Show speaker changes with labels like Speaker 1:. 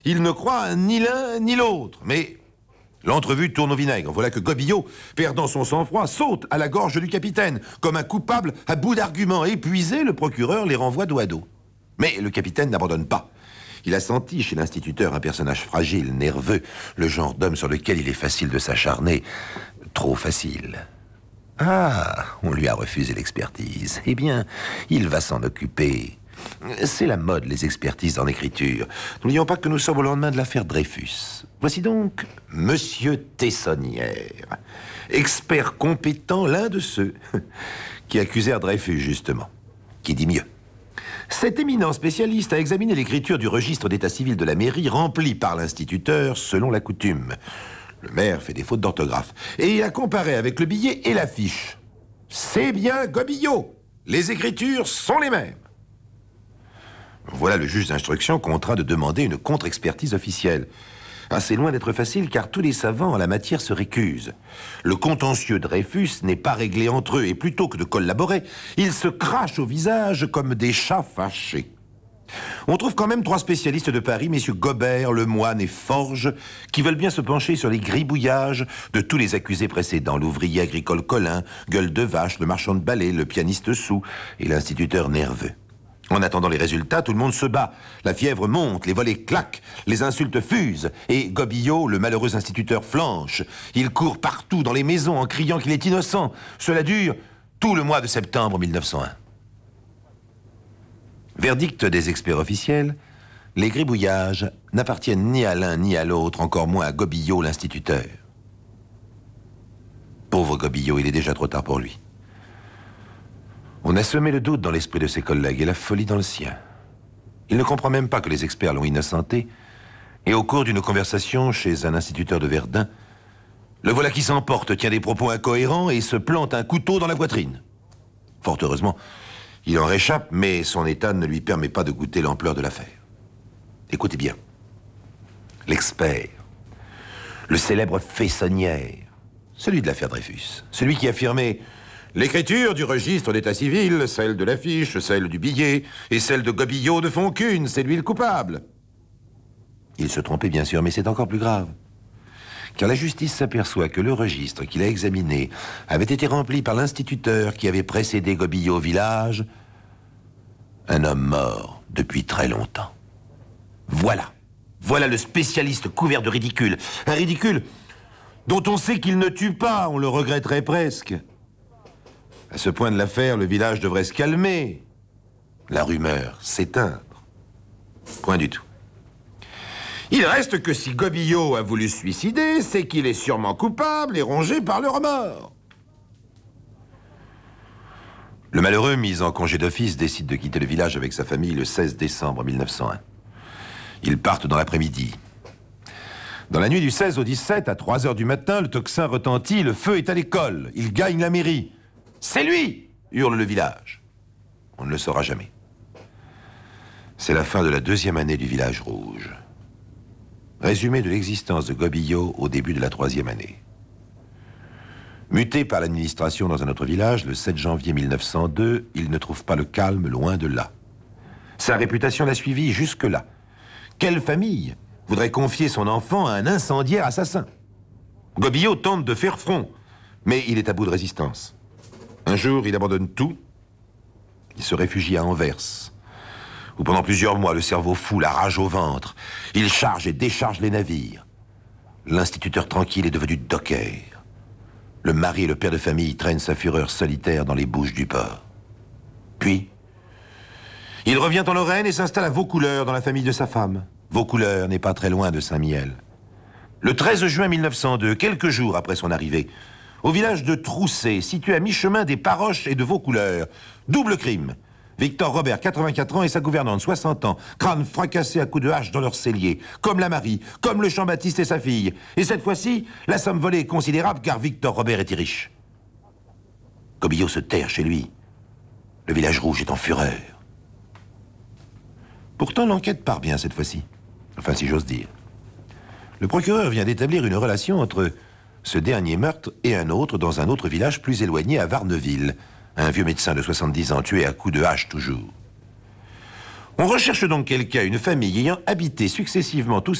Speaker 1: Il ne croit ni l'un ni l'autre, mais l'entrevue tourne au vinaigre. Voilà que Gobillot, perdant son sang-froid, saute à la gorge du capitaine. Comme un coupable à bout d'arguments. Épuisé, le procureur les renvoie dos à dos. Mais le capitaine n'abandonne pas. Il a senti chez l'instituteur un personnage fragile, nerveux, le genre d'homme sur lequel il est facile de s'acharner. Trop facile. Ah, on lui a refusé l'expertise. Eh bien, il va s'en occuper. C'est la mode, les expertises en écriture. N'oublions pas que nous sommes au lendemain de l'affaire Dreyfus. Voici donc Monsieur Tessonnière, expert compétent, l'un de ceux qui accusèrent Dreyfus, justement. Qui dit mieux. Cet éminent spécialiste a examiné l'écriture du registre d'état civil de la mairie rempli par l'instituteur selon la coutume. Le maire fait des fautes d'orthographe. Et il a comparé avec le billet et l'affiche. C'est bien Gobillot. Les écritures sont les mêmes. Voilà le juge d'instruction contraint de demander une contre-expertise officielle. C'est loin d'être facile car tous les savants en la matière se récusent. Le contentieux Dreyfus n'est pas réglé entre eux et plutôt que de collaborer, ils se crachent au visage comme des chats fâchés. On trouve quand même 3 spécialistes de Paris, messieurs Gobert, Lemoine et Forge, qui veulent bien se pencher sur les gribouillages de tous les accusés précédents. L'ouvrier agricole Colin, Gueule de Vache, le marchand de balai, le pianiste Sou et l'instituteur nerveux. En attendant les résultats, tout le monde se bat. La fièvre monte, les volets claquent, les insultes fusent. Et Gobillot, le malheureux instituteur, flanche. Il court partout dans les maisons en criant qu'il est innocent. Cela dure tout le mois de septembre 1901. Verdict des experts officiels, les gribouillages n'appartiennent ni à l'un ni à l'autre, encore moins à Gobillot, l'instituteur. Pauvre Gobillot, il est déjà trop tard pour lui. On a semé le doute dans l'esprit de ses collègues et la folie dans le sien. Il ne comprend même pas que les experts l'ont innocenté, et au cours d'une conversation chez un instituteur de Verdun, le voilà qui s'emporte, tient des propos incohérents et se plante un couteau dans la poitrine. Fort heureusement, il en réchappe, mais son état ne lui permet pas de goûter l'ampleur de l'affaire. Écoutez bien. L'expert, le célèbre Fessonnière, celui de l'affaire Dreyfus, celui qui affirmait « L'écriture du registre d'état civil, celle de l'affiche, celle du billet et celle de Gobillot ne font qu'une, c'est lui le coupable. » Il se trompait bien sûr, mais c'est encore plus grave. Car la justice s'aperçoit que le registre qu'il a examiné avait été rempli par l'instituteur qui avait précédé Gobillot au village, un homme mort depuis très longtemps. Voilà le spécialiste couvert de ridicule. Un ridicule dont on sait qu'il ne tue pas, on le regretterait presque. À ce point de l'affaire, le village devrait se calmer. La rumeur s'éteindre. Point du tout. Il reste que si Gobillot a voulu se suicider, c'est qu'il est sûrement coupable et rongé par le remords. Le malheureux, mis en congé d'office, décide de quitter le village avec sa famille le 16 décembre 1901. Ils partent dans l'après-midi. Dans la nuit du 16 au 17, à 3 heures du matin, le tocsin retentit, le feu est à l'école. Il gagne la mairie. « C'est lui !» hurle le village. On ne le saura jamais. C'est la fin de la 2e année du village rouge. Résumé de l'existence de Gobillot au début de la 3e année. Muté par l'administration dans un autre village, le 7 janvier 1902, il ne trouve pas le calme, loin de là. Sa réputation l'a suivi jusque-là. Quelle famille voudrait confier son enfant à un incendiaire assassin? Gobillot tente de faire front, mais il est à bout de résistance. Un jour, il abandonne tout. Il se réfugie à Anvers, où pendant plusieurs mois, le cerveau fou, la rage au ventre, il charge et décharge les navires. L'instituteur tranquille est devenu docker. Le mari et le père de famille traînent sa fureur solitaire dans les Bouches du Port. Puis, il revient en Lorraine et s'installe à Vaucouleurs dans la famille de sa femme. Vaucouleurs n'est pas très loin de Saint-Mihiel. Le 13 juin 1902, quelques jours après son arrivée, au village de Troussé, situé à mi-chemin des Paroches et de Vaucouleurs, double crime. Victor Robert, 84 ans, et sa gouvernante, 60 ans, crâne fracassé à coups de hache dans leur cellier, comme la Marie, comme le Jean-Baptiste et sa fille. Et cette fois-ci, la somme volée est considérable car Victor Robert était riche. Gobillot se terre chez lui. Le village rouge est en fureur. Pourtant, l'enquête part bien cette fois-ci. Enfin, si j'ose dire. Le procureur vient d'établir une relation entre ce dernier meurtre et un autre dans un autre village plus éloigné à Varneville. Un vieux médecin de 70 ans tué à coups de hache toujours. On recherche donc quelqu'un, une famille ayant habité successivement tous